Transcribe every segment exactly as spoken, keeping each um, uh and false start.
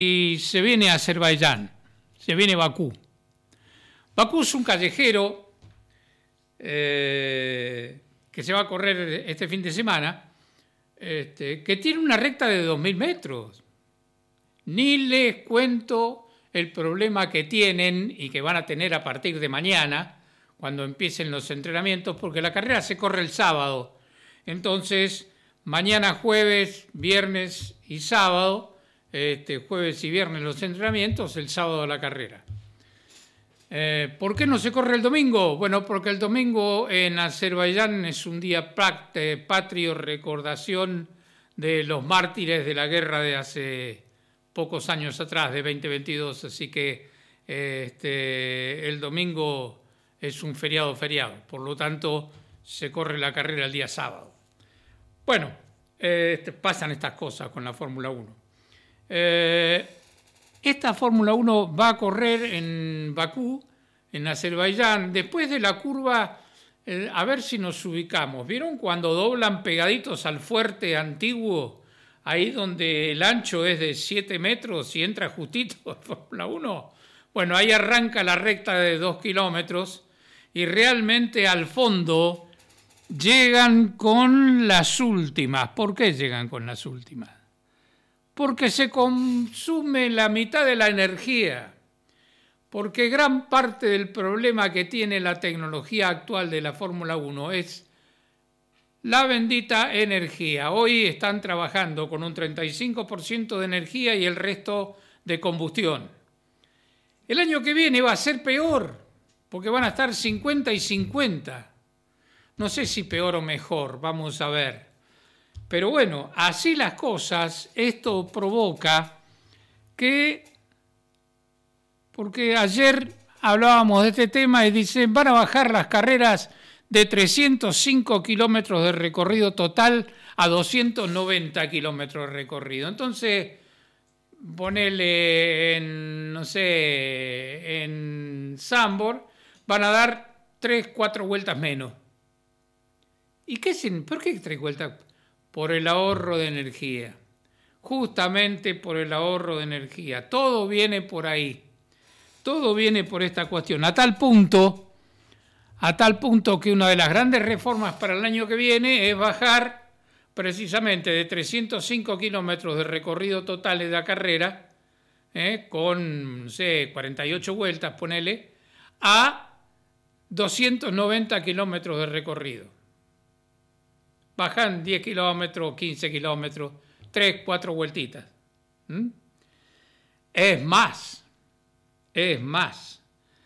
y se viene a Azerbaiyán, se viene Bakú. Bakú es un callejero eh, que se va a correr este fin de semana, este, que tiene una recta de dos mil metros. Ni les cuento el problema que tienen y que van a tener a partir de mañana, cuando empiecen los entrenamientos, porque la carrera se corre el sábado. Entonces, mañana jueves, viernes y sábado, este, jueves y viernes los entrenamientos, el sábado la carrera. Eh, ¿Por qué no se corre el domingo? Bueno, porque el domingo en Azerbaiyán es un día patrio, recordación de los mártires de la guerra de hace pocos años atrás, de veinte veintidós, así que eh, este, el domingo es un feriado feriado, por lo tanto se corre la carrera el día sábado. Bueno, eh, pasan estas cosas con la Fórmula uno. Eh, esta Fórmula uno va a correr en Bakú, en Azerbaiyán, después de la curva, eh, a ver si nos ubicamos. ¿Vieron cuando doblan pegaditos al fuerte antiguo, ahí donde el ancho es de siete metros y entra justito Fórmula uno? Bueno, ahí arranca la recta de dos kilómetros y realmente al fondo llegan con las últimas. ¿Por qué llegan con las últimas? Porque se consume la mitad de la energía, porque gran parte del problema que tiene la tecnología actual de la Fórmula uno es la bendita energía. Hoy están trabajando con un treinta y cinco por ciento de energía y el resto de combustión. El año que viene va a ser peor, porque van a estar cincuenta y cincuenta. No sé si peor o mejor, vamos a ver. Pero bueno, así las cosas, esto provoca que, porque ayer hablábamos de este tema y dicen, van a bajar las carreras de trescientos cinco kilómetros de recorrido total a doscientos noventa kilómetros de recorrido. Entonces, ponele en, no sé, en Zandvoort, van a dar tres, cuatro vueltas menos. ¿Y qué es? ¿Por qué tres vueltas? Por el ahorro de energía. Justamente por el ahorro de energía. Todo viene por ahí. Todo viene por esta cuestión. A tal punto, a tal punto que una de las grandes reformas para el año que viene es bajar precisamente de trescientos cinco kilómetros de recorrido total de la carrera, eh, con, no sé, cuarenta y ocho vueltas, ponele, a doscientos noventa kilómetros de recorrido. Bajan diez kilómetros, quince kilómetros, tres, cuatro vueltitas. ¿Mm? Es más, es más.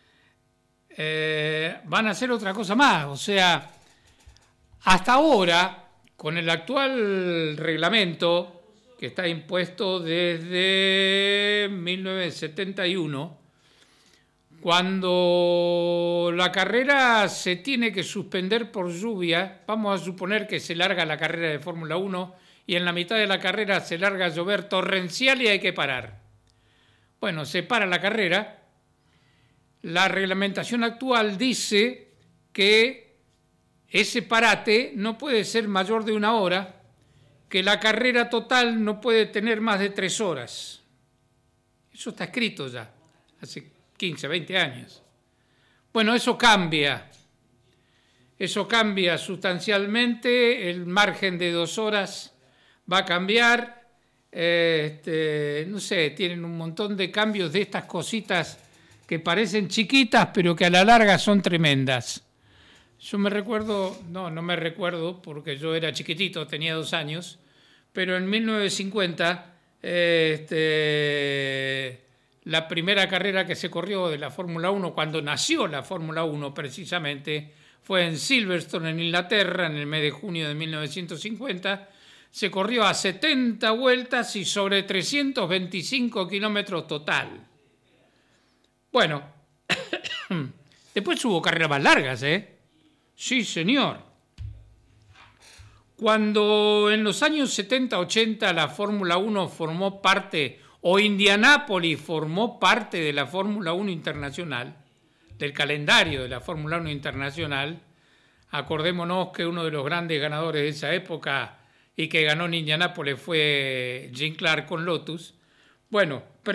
Eh, van a hacer otra cosa más, o sea, hasta ahora, con el actual reglamento, que está impuesto desde mil novecientos setenta y uno, cuando la carrera se tiene que suspender por lluvia, vamos a suponer que se larga la carrera de Fórmula uno y en la mitad de la carrera se larga a llover torrencial y hay que parar. Bueno, se para la carrera. La reglamentación actual dice que ese parate no puede ser mayor de una hora, que la carrera total no puede tener más de tres horas. Eso está escrito ya, hace quince, veinte años. Bueno, eso cambia. Eso cambia sustancialmente. El margen de dos horas va a cambiar. Este, no sé, tienen un montón de cambios de estas cositas que parecen chiquitas, pero que a la larga son tremendas. Yo me recuerdo, no, no me recuerdo, porque yo era chiquitito, tenía dos años, pero en mil novecientos cincuenta, este... la primera carrera que se corrió de la Fórmula uno, cuando nació la Fórmula uno precisamente, fue en Silverstone, en Inglaterra, en el mes de junio de mil novecientos cincuenta. Se corrió a setenta vueltas y sobre trescientos veinticinco kilómetros total. Bueno, después hubo carreras más largas, ¿eh? Sí, señor. Cuando en los años setenta ochenta la Fórmula uno formó parte, o Indianápolis formó parte de la Fórmula uno Internacional, del calendario de la Fórmula uno Internacional, acordémonos que uno de los grandes ganadores de esa época y que ganó en Indianápolis fue Jim Clark con Lotus. Bueno,